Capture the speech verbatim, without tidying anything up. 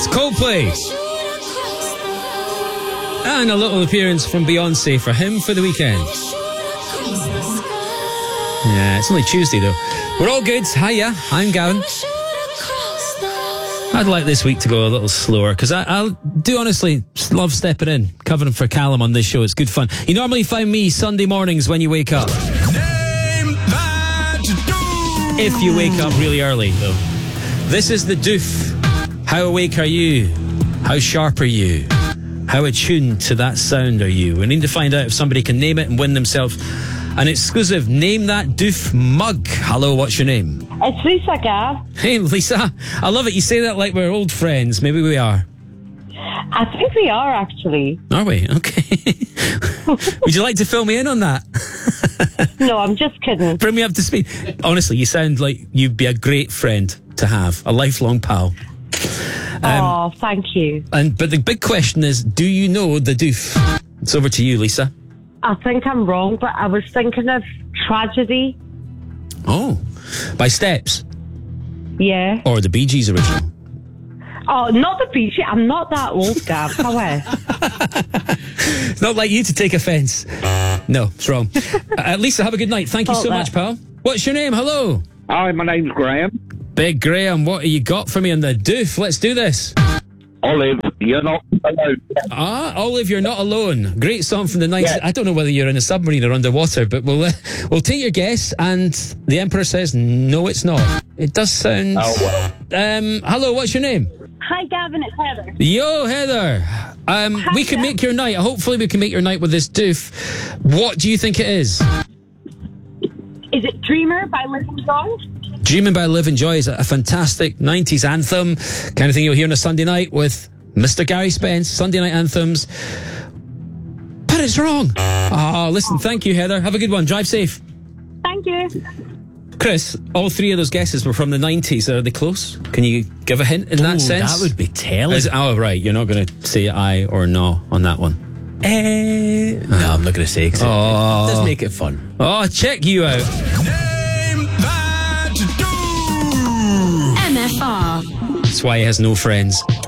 It's Coldplay. And a little appearance from Beyonce for him for the weekend. Yeah, it's only Tuesday though. We're all good. Hiya, I'm Gavin. I'd like this week to go a little slower because I, I do honestly love stepping in, covering for Callum on this show. It's good fun. You normally find me Sunday mornings when you wake up. Name that doof. If you wake up really early, though. This is the doof. How awake are you? How sharp are you? How attuned to that sound are you? We need to find out if somebody can name it and win themselves an exclusive Name That Doof mug. Hello, what's your name? It's Lisa, Gav. Hey, Lisa. I love it. You say that like we're old friends. Maybe we are. I think we are, actually. Are we? Okay. Would you like to fill me in on that? No, I'm just kidding. Bring me up to speed. Honestly, you sound like you'd be a great friend to have, a lifelong pal. Um, oh, thank you. And but the big question is, do you know the doof? It's over to you, Lisa. I think I'm wrong, but I was thinking of Tragedy. Oh, by Steps Yeah. or the Bee Gees original? Oh, not the Bee Gees. I'm not that old, Gav. How It's not like you to take offence. No, it's wrong. uh, Lisa, have a good night. Thank you so that. much, pal. What's your name? Hello. Hi, my name's Graham. Big Graham, what have you got for me on the doof? Let's do this. Olive, you're not alone. Ah, Olive, You're Not Alone. Great song from the nineties. Yeah. I don't know whether you're in a submarine or underwater, but we'll uh, we'll take your guess. And the Emperor says, no, it's not. It does sound... Oh, well. Um, hello, what's your name? Hi, Gavin. It's Heather. Yo, Heather. Um, Hi, we can Heather. make your night. Hopefully we can make your night with this doof. What do you think it is? Is it Dreamer by Living Song? Dreaming by Liv and Joy is a fantastic nineties anthem, kind of thing you'll hear on a Sunday night with Mister Gary Spence, Sunday night anthems. But it's wrong. Oh, listen, thank you, Heather. Have a good one. Drive safe. Thank you. Chris, all three of those guesses were from the nineties. Are they close? Can you give a hint in that Ooh, sense? that would be telling. Is it, oh, right. You're not going to say aye or no on that one. Eh, no, I'm not going to say. 'Cause it, Oh. it does make it fun. Oh, check you out. Name that doof. M F R. That's why he has no friends.